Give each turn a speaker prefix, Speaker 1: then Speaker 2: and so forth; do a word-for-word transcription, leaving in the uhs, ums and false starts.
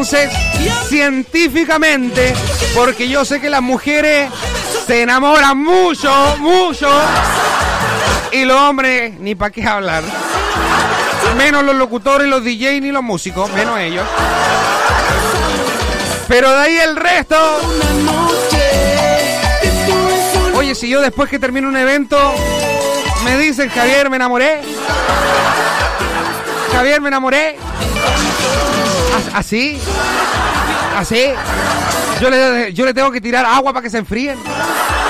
Speaker 1: Entonces, científicamente, porque yo sé que las mujeres se enamoran mucho, mucho, y los hombres, ni para qué hablar. Menos los locutores, los D J, ni los músicos, menos ellos. Pero de ahí el resto. Oye, si yo después que termino un evento me dicen, Javier, me enamoré. Javier, me enamoré. ¿Así? ¿Así? Yo le, yo le tengo que tirar agua para que se enfríen.